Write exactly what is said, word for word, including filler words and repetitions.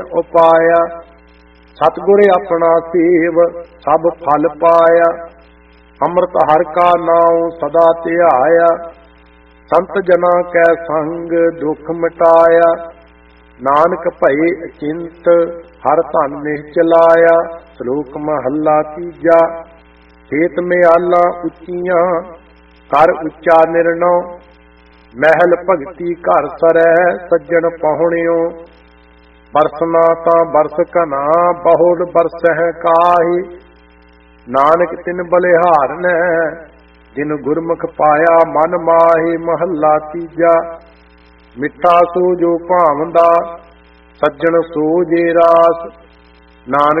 ਉਪਾਇਆ। ਸਤਿਗੁਰ ਆਪਣਾ ਸੇਵ ਸਭ ਫਲ ਪਾਇਆ। ਅੰਮ੍ਰਿਤ ਹਰਿ ਕਾ ਨਾਉ ਸਦਾ ਧਿਆਇਆ। ਸੰਤ ਜਨਾਂ ਕੈ ਸੰਗ ਦੁਖ ਮਿਟਾਇਆ। ਨਾਨਕ ਭਏ ਅਚਿੰਤ ਹਰ ਧਨ ਨਿਹਚਲਾਇਆ। ਸ਼ਲੋਕ ਮਹੱਲਾ ਤੀਜਾ। ਖੇਤ ਮਿਆਲਾਂ ਉੱਚੀਆਂ ਕਰ ਉੱਚਾ ਨਿਰਣਉ। ਮਹਿਲ ਭਗਤੀ ਘਰ ਸਰੈ ਸੱਜਣ ਪਹੁਣਿਓ। ਬਰਸਨਾ ਤਾਂ ਬਰਸ ਘਨਾ ਬਹੁੜ ਬਰਸਹਿ ਕਾਹੀ। ਨਾਨਕ ਤਿਨ ਬਲਿਹਾਰਨੈ ਜਿਨ ਗੁਰਮੁਖ ਪਾਇਆ ਮਨ ਮਾਹੀ। ਮਹੱਲਾ ਤੀਜਾ। ਮਿੱਠਾ ਸੋ ਜੋ ਭਾਵੰਦਾ ਸੱਜਣ ਸੋ ਜੇ ਰਾਸ। ਨਾਨਕ